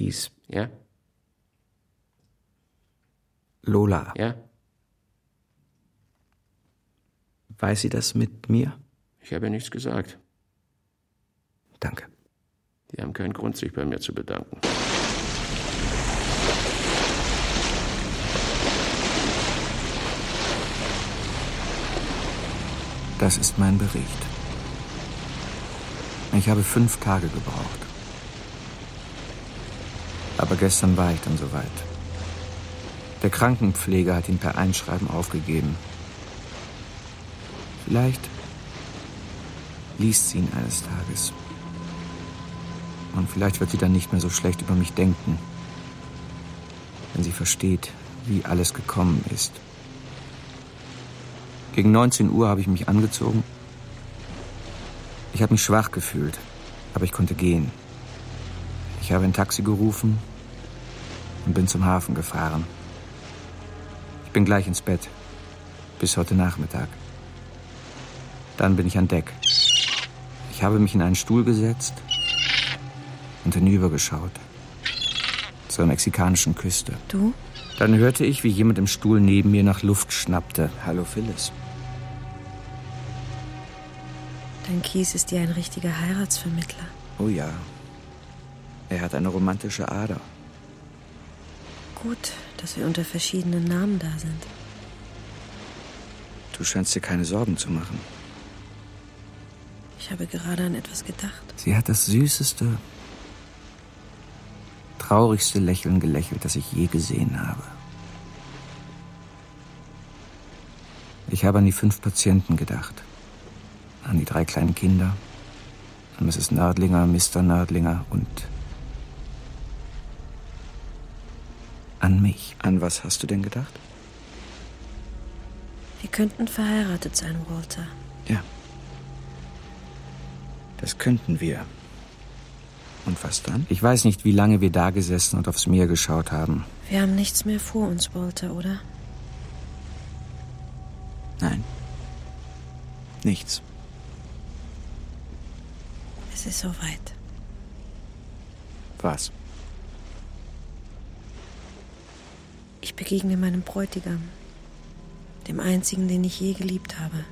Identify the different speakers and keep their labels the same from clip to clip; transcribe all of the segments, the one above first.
Speaker 1: Kies.
Speaker 2: Ja?
Speaker 1: Lola.
Speaker 2: Ja?
Speaker 1: Weiß sie das mit mir?
Speaker 2: Ich habe ja nichts gesagt.
Speaker 1: Danke.
Speaker 2: Die haben keinen Grund, sich bei mir zu bedanken.
Speaker 1: Das ist mein Bericht. Ich habe 5 Tage gebraucht. Aber gestern war ich dann soweit. Der Krankenpfleger hat ihn per Einschreiben aufgegeben. Vielleicht liest sie ihn eines Tages. Und vielleicht wird sie dann nicht mehr so schlecht über mich denken, wenn sie versteht, wie alles gekommen ist. Gegen 19 Uhr habe ich mich angezogen. Ich habe mich schwach gefühlt, aber ich konnte gehen. Ich habe ein Taxi gerufen und bin zum Hafen gefahren. Ich bin gleich ins Bett, bis heute Nachmittag. Dann bin ich an Deck. Ich habe mich in einen Stuhl gesetzt und hinübergeschaut zur mexikanischen Küste.
Speaker 3: Du?
Speaker 1: Dann hörte ich, wie jemand im Stuhl neben mir nach Luft schnappte. Hallo, Phyllis.
Speaker 3: Dein Kies ist ja ein richtiger Heiratsvermittler.
Speaker 1: Oh ja. Er hat eine romantische Ader.
Speaker 3: Gut, dass wir unter verschiedenen Namen da sind.
Speaker 1: Du scheinst dir keine Sorgen zu machen.
Speaker 3: Ich habe gerade an etwas gedacht.
Speaker 1: Sie hat das süßeste, traurigste Lächeln gelächelt, das ich je gesehen habe. Ich habe an die 5 Patienten gedacht. An die 3 kleinen Kinder, an Mrs. Nördlinger, Mr. Nördlinger und an mich. An was hast du denn gedacht?
Speaker 3: Wir könnten verheiratet sein, Walter.
Speaker 1: Ja. Das könnten wir. Und was dann? Ich weiß nicht, wie lange wir da gesessen und aufs Meer geschaut haben.
Speaker 3: Wir haben nichts mehr vor uns, Walter, oder?
Speaker 1: Nein. Nichts.
Speaker 3: Es ist soweit.
Speaker 1: Was?
Speaker 3: Ich begegne meinem Bräutigam. Dem einzigen, den ich je geliebt habe.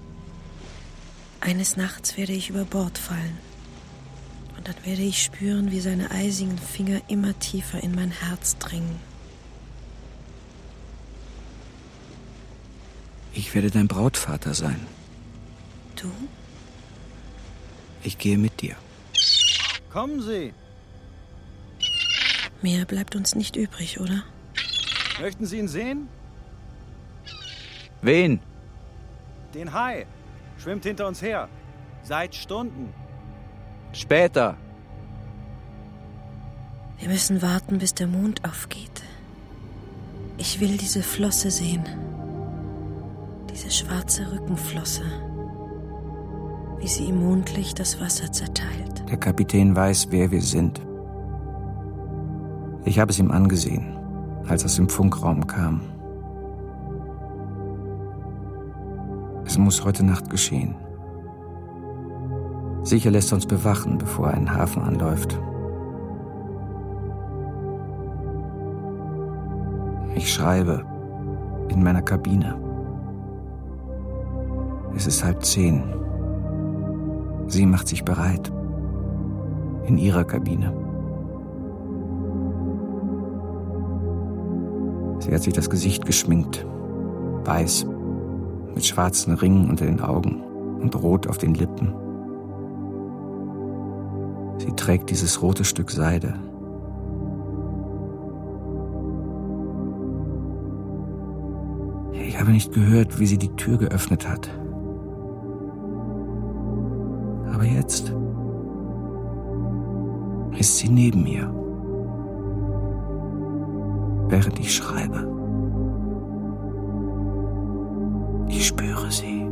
Speaker 3: Eines Nachts werde ich über Bord fallen. Und dann werde ich spüren, wie seine eisigen Finger immer tiefer in mein Herz dringen.
Speaker 1: Ich werde dein Brautvater sein.
Speaker 3: Du?
Speaker 1: Ich gehe mit dir.
Speaker 4: Kommen Sie.
Speaker 3: Mehr bleibt uns nicht übrig, oder?
Speaker 4: Möchten Sie ihn sehen?
Speaker 1: Wen?
Speaker 4: Den Hai. Schwimmt hinter uns her. Seit Stunden.
Speaker 1: Später.
Speaker 3: Wir müssen warten, bis der Mond aufgeht. Ich will diese Flosse sehen. Diese schwarze Rückenflosse. Wie sie im Mondlicht das Wasser zerteilt.
Speaker 1: Der Kapitän weiß, wer wir sind. Ich habe es ihm angesehen, als es im Funkraum kam. Es muss heute Nacht geschehen. Sicher lässt er uns bewachen, bevor er einen Hafen anläuft. Ich schreibe in meiner Kabine. Es ist 9:30. Sie macht sich bereit. In ihrer Kabine. Sie hat sich das Gesicht geschminkt. Weiß. Mit schwarzen Ringen unter den Augen und rot auf den Lippen. Sie trägt dieses rote Stück Seide. Ich habe nicht gehört, wie sie die Tür geöffnet hat. Aber jetzt ist sie neben mir, während ich schreibe. Ich spüre sie.